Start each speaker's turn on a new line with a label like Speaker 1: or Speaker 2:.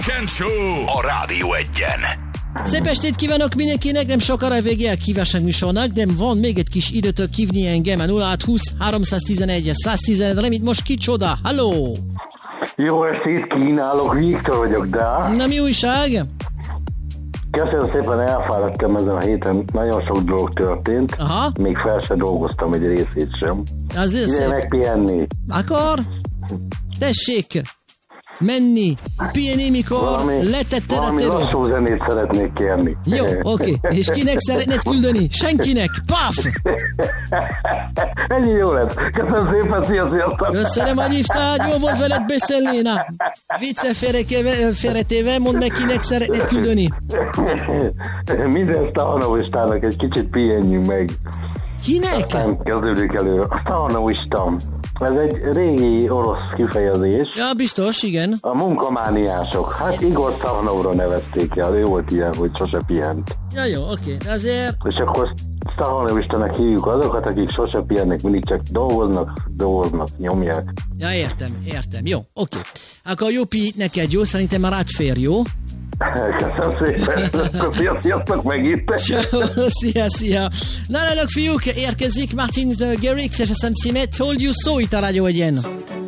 Speaker 1: Kent Show a Rádió Egyen.
Speaker 2: Szép estét kívánok mindenkinek, nem sokára vége a kívánság műsornak, de van még egy kis időtök hívni engem a 0620 311 111, remít most kicsoda, halló!
Speaker 3: Jó estét kínálok, Viktor vagyok, de...
Speaker 2: Na mi újság?
Speaker 3: Köszönöm szépen, elfáradtam ezen a héten, nagyon sok dolog történt,
Speaker 2: Aha.
Speaker 3: még fel se dolgoztam egy részét sem.
Speaker 2: Azért
Speaker 3: Ide
Speaker 2: szép.
Speaker 3: megpihenni.
Speaker 2: Akkor tessék menni, pihenni, mikor letetted a
Speaker 3: valami
Speaker 2: terőt.
Speaker 3: lassú zenét szeretnék kérni.
Speaker 2: Jó, oké. És kinek szeretnéd küldeni? Senkinek. Paf!
Speaker 3: Ennyi jó lett. Köszönöm szépen, sziasztok!
Speaker 2: Köszönöm, hogy hívtál, jó volt veled beszélni. Na, vicce félretéve, mondd meg, kinek szeretnéd küldeni.
Speaker 3: Minden Stahanovistának egy kicsit pihenjünk meg.
Speaker 2: Kinek?
Speaker 3: Aztán kezdődik elő. A Stahanovista. Ez egy régi orosz kifejezés.
Speaker 2: Ja, biztos, igen.
Speaker 3: A munkamániások. Hát Igor Stahanovra nevezték el. Ő volt ilyen, hogy sose pihent.
Speaker 2: Ja, jó, oké. De azért...
Speaker 3: És akkor Stahanovistanak hívjuk azokat, akik sose pihennek, mindig csak dolgoznak, nyomják.
Speaker 2: Ja, értem. Jó, oké. Akkor jó pi neked, jó? Szerintem már átfér, jó?
Speaker 3: Köszönöm szépen. Sziasztok megint.
Speaker 2: Szia. Na, fiúk, érkezik Martin Garrix, és a szem címe Told You So itt a Rádió Egyen.